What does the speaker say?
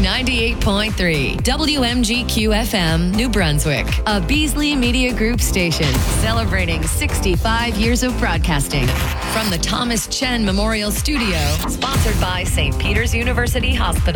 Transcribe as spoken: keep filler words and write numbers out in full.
ninety-eight point three W M G Q F M, New Brunswick, a Beasley Media Group station celebrating sixty-five years of broadcasting. From the Thomas Chen Memorial Studio, sponsored by Saint Peter's University Hospital.